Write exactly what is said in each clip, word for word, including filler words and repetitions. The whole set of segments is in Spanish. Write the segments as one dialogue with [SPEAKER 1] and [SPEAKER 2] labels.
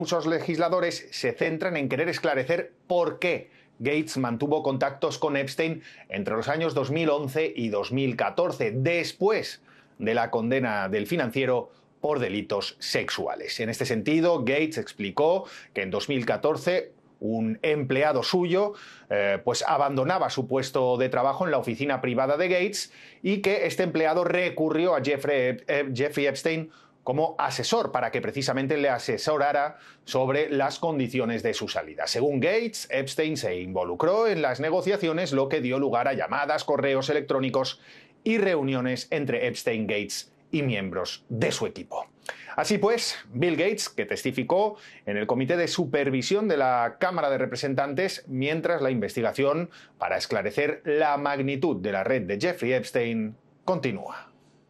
[SPEAKER 1] Muchos legisladores se centran en querer esclarecer por qué Gates mantuvo contactos con Epstein entre los años dos mil once y dos mil catorce, después de la condena del financiero por delitos sexuales. En este sentido, Gates explicó que en dos mil catorce un empleado suyo eh, pues abandonaba su puesto de trabajo en la oficina privada de Gates y que este empleado recurrió a Jeffrey, eh, Jeffrey Epstein como asesor para que precisamente le asesorara sobre las condiciones de su salida. Según Gates, Epstein se involucró en las negociaciones, lo que dio lugar a llamadas, correos electrónicos y reuniones entre Epstein, Gates y miembros de su equipo. Así pues, Bill Gates, que testificó en el Comité de Supervisión de la Cámara de Representantes mientras la investigación para esclarecer la magnitud de la red de Jeffrey Epstein continúa.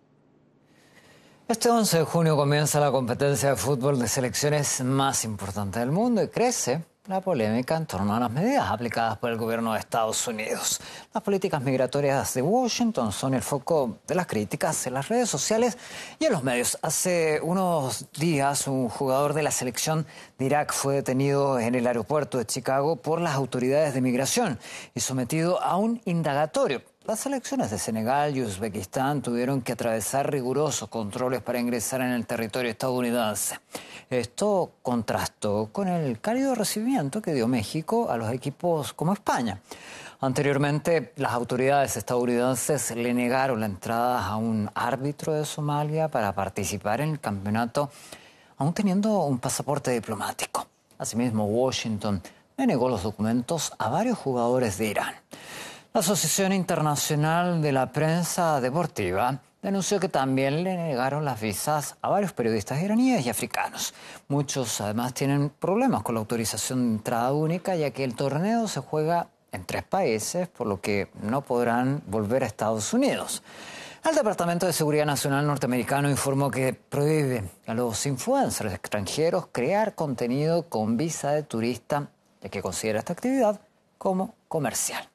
[SPEAKER 2] Este once de junio comienza la competencia de fútbol de selecciones más importante del mundo y crece la polémica en torno a las medidas aplicadas por el gobierno de Estados Unidos. Las políticas migratorias de Washington son el foco de las críticas en las redes sociales y en los medios. Hace unos días un jugador de la selección de Irak fue detenido en el aeropuerto de Chicago por las autoridades de migración y sometido a un indagatorio. Las selecciones de Senegal y Uzbekistán tuvieron que atravesar rigurosos controles para ingresar en el territorio estadounidense. Esto contrastó con el cálido recibimiento que dio México a los equipos como España. Anteriormente, las autoridades estadounidenses le negaron la entrada a un árbitro de Somalia para participar en el campeonato, aún teniendo un pasaporte diplomático. Asimismo, Washington le negó los documentos a varios jugadores de Irán. La Asociación Internacional de la Prensa Deportiva denunció que también le negaron las visas a varios periodistas iraníes y africanos. Muchos además tienen problemas con la autorización de entrada única, ya que el torneo se juega en tres países, por lo que no podrán volver a Estados Unidos. El Departamento de Seguridad Nacional norteamericano informó que prohíbe a los influencers extranjeros crear contenido con visa de turista, ya que considera esta actividad como comercial.